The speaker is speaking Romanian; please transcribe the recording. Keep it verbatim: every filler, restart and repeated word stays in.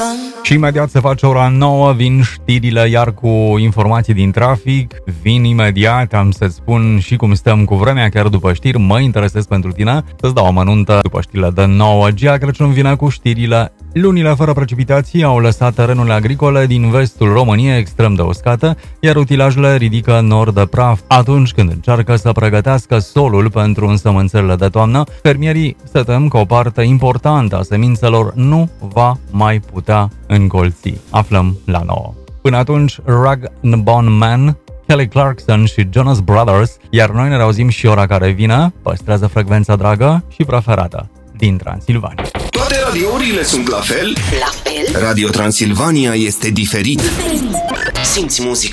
Și imediat se face ora nouă, vin știrile, iar cu informații din trafic. Vin imediat, am să-ți spun și cum stăm cu vremea, chiar după știri. Mă interesez pentru tine, să-ți dau o amănuntă după știrile de nouă. Gia Crăciun vine cu știrile. Lunile fără precipitații au lăsat terenurile agricole din vestul României extrem de uscate, iar utilajele ridică nori de praf. Atunci când încearcă să pregătească solul pentru însămânțările de toamnă, fermierii se tem că o parte importantă a semințelor nu va mai putea încolți. Aflăm la nouă. Până atunci, Rag and Bone Man, Kelly Clarkson și Jonas Brothers, iar noi ne reauzim și ora care vine. Păstrează frecvența dragă și preferată din Transilvania. Toate radiourile sunt la fel? La fel? Radio Transilvania este diferit. Simți muzica